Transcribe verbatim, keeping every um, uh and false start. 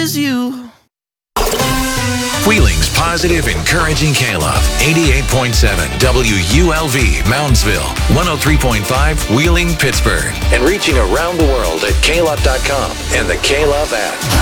is you. Wheeling's positive, encouraging K-Love. eighty-eight point seven W U L V, Moundsville. one oh three point five, Wheeling, Pittsburgh. And reaching around the world at K Love dot com and the K-Love app.